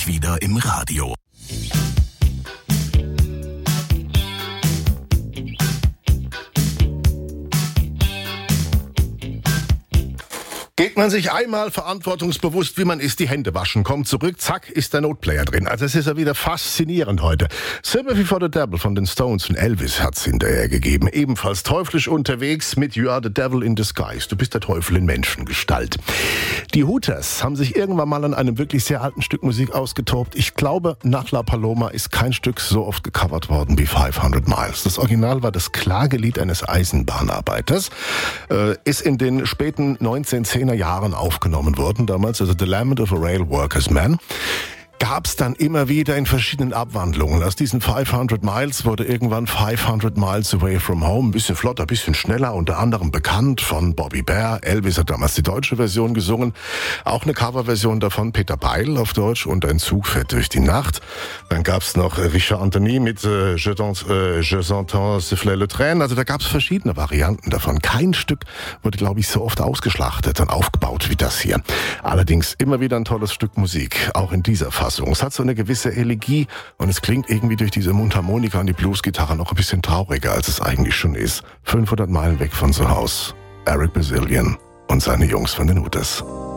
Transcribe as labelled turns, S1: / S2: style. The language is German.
S1: gleich wieder im Radio.
S2: Geht man sich einmal verantwortungsbewusst, wie man ist, die Hände waschen, kommt zurück, zack, ist der Noteplayer drin. Also es ist ja wieder faszinierend heute. Sympathy for the Devil von den Stones und Elvis hat's hinterher gegeben. Ebenfalls teuflisch unterwegs mit You are the Devil in Disguise. Du bist der Teufel in Menschengestalt. Die Hooters haben sich irgendwann mal an einem wirklich sehr alten Stück Musik ausgetobt. Ich glaube, nach La Paloma ist kein Stück so oft gecovert worden wie 500 Miles. Das Original war das Klagelied eines Eisenbahnarbeiters. Ist in den späten 1910er Jahren aufgenommen worden, damals, also The Lament of a Rail Workers Man. Gab's dann immer wieder in verschiedenen Abwandlungen. Aus diesen 500 Miles wurde irgendwann 500 Miles Away from Home. Ein bisschen flotter, ein bisschen schneller, unter anderem bekannt von Bobby Bear. Elvis hat damals die deutsche Version gesungen. Auch eine Coverversion davon, Peter Beil auf Deutsch und Ein Zug fährt durch die Nacht. Dann gab's noch Richard Anthony mit Je s'entends siffler le train. Also da gab's verschiedene Varianten davon. Kein Stück wurde, glaube ich, so oft ausgeschlachtet und aufgebaut wie das hier. Allerdings immer wieder ein tolles Stück Musik, auch in dieser Fassung. Es hat so eine gewisse Elegie und es klingt irgendwie durch diese Mundharmonika und die Bluesgitarre noch ein bisschen trauriger, als es eigentlich schon ist. 500 Meilen weg von zu Hause. Eric Bazilian und seine Jungs von den Hooters.